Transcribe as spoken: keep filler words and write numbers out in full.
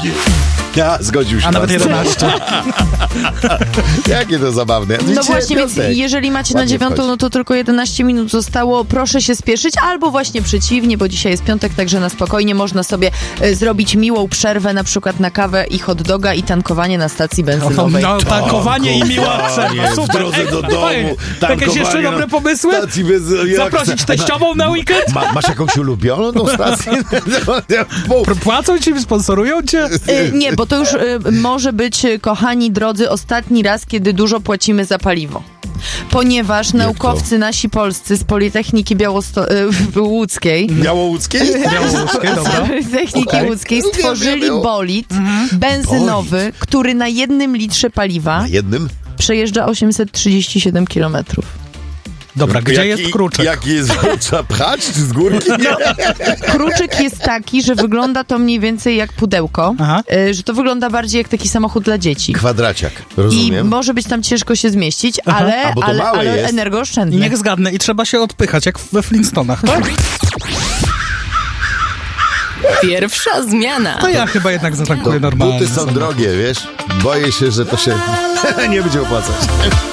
Ja, zgodził się. A nawet jedenaście. Jakie to zabawne. No Widzicie, właśnie, więc piątek. jeżeli macie na Ładnie dziewiątą, wchodzi. no to tylko jedenaście minut zostało. Proszę się spieszyć, albo właśnie przeciwnie, bo dzisiaj jest piątek, także na spokojnie można sobie e, zrobić miłą przerwę, na przykład na kawę i hot doga i tankowanie na stacji benzynowej. No, tankowanie i miła przerwa. Tankowanie w Super. drodze do Ej, domu, fajnie. Jakieś tankowanie jeszcze na dobre pomysły? stacji benzynowej. Jak Zaprosić chce. teściową na weekend? Ma, masz jakąś ulubioną tą stację? Płacą ci, sponsorują cię? E, nie, bo to już e, może być, e, kochani drodzy, ostatni raz, kiedy dużo płacimy za paliwo. Ponieważ naukowcy nasi polscy z Politechniki Białosto- e, Łódzkiej Białołódzkiej? Białoruskie, dobra. z Politechniki Okej. Łódzkiej Lubię, stworzyli lubię. bolid benzynowy, który na jednym litrze paliwa Na jednym? przejeżdża osiemset trzydzieści siedem kilometrów. Dobra, gdzie Jaki- jest kruczek? Jaki jest? Trzeba pchać czy z górki? Kruczek jest taki, że wygląda to mniej więcej jak pudełko, Aha. y, że to wygląda bardziej jak taki samochód dla dzieci. Kwadraciak, I rozumiem. może być tam ciężko się zmieścić, Aha. ale, A, bo to ale, małe ale jest. energooszczędne. I niech zgadnę, i trzeba się odpychać, jak we Flintstonach, tak? Pierwsza zmiana. To ja chyba jednak zatankuję normalnie. Buty są drogie, wiesz? Boję się, że to się nie będzie opłacać.